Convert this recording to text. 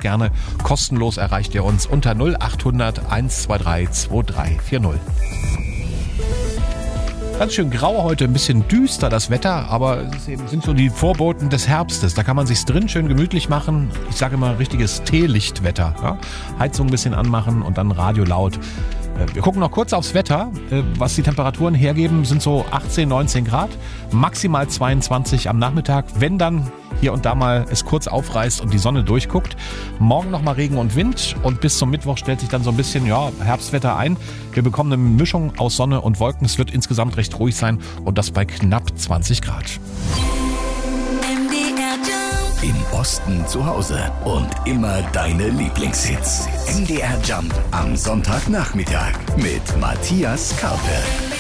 gerne. Kostenlos erreicht ihr uns unter 0800 123 2340. Ganz schön grau heute, ein bisschen düster das Wetter, aber es sind so die Vorboten des Herbstes. Da kann man sich's drin schön gemütlich machen. Ich sage immer richtiges Teelichtwetter. Ja? Heizung ein bisschen anmachen und dann Radio laut. Wir gucken noch kurz aufs Wetter. Was die Temperaturen hergeben, sind so 18, 19 Grad. Maximal 22 am Nachmittag, wenn dann hier und da mal es kurz aufreißt und die Sonne durchguckt. Morgen nochmal Regen und Wind und bis zum Mittwoch stellt sich dann so ein bisschen Herbstwetter ein. Wir bekommen eine Mischung aus Sonne und Wolken. Es wird insgesamt recht ruhig sein und das bei knapp 20 Grad. Im Osten zu Hause und immer deine Lieblingshits. MDR Jump am Sonntagnachmittag mit Matthias Karpe.